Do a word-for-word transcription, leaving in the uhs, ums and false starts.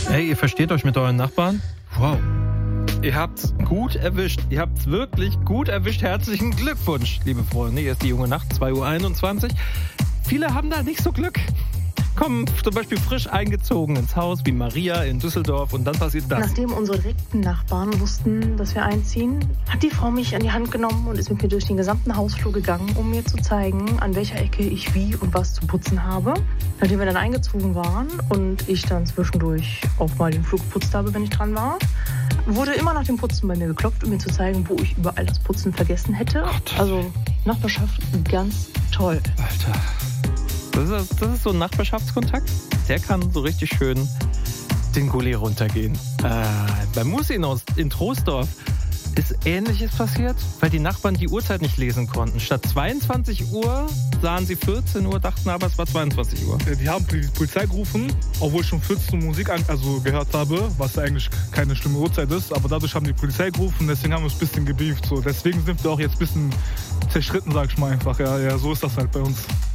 Hey, ihr versteht euch mit euren Nachbarn? Wow. Ihr habt's gut erwischt. Ihr habt's wirklich gut erwischt. Herzlichen Glückwunsch, liebe Freunde. Hier ist die junge Nacht, zwei Uhr einundzwanzig. Viele haben da nicht so Glück. Kommen zum Beispiel frisch eingezogen ins Haus, wie Maria in Düsseldorf, und dann passiert das. Nachdem unsere direkten Nachbarn wussten, dass wir einziehen, hat die Frau mich an die Hand genommen und ist mit mir durch den gesamten Hausflur gegangen, um mir zu zeigen, an welcher Ecke ich wie und was zu putzen habe. Nachdem wir dann eingezogen waren und ich dann zwischendurch auch mal den Flur geputzt habe, wenn ich dran war, wurde immer nach dem Putzen bei mir geklopft, um mir zu zeigen, wo ich überall das Putzen vergessen hätte. Gott. Also Nachbarschaft ganz toll. Alter. Das ist, das ist so ein Nachbarschaftskontakt. Der kann so richtig schön den Gully runtergehen. Äh, bei Musinus in Troisdorf ist Ähnliches passiert, weil die Nachbarn die Uhrzeit nicht lesen konnten. Statt zweiundzwanzig Uhr sahen sie vierzehn Uhr, dachten aber, es war zweiundzwanzig Uhr. Die haben die Polizei gerufen, obwohl ich schon vierzehn Uhr Musik an, also gehört habe, was eigentlich keine schlimme Uhrzeit ist. Aber dadurch haben die Polizei gerufen, deswegen haben wir uns ein bisschen gebieft. So. Deswegen sind wir auch jetzt ein bisschen zerschritten, sag ich mal einfach. Ja, ja, so ist das halt bei uns.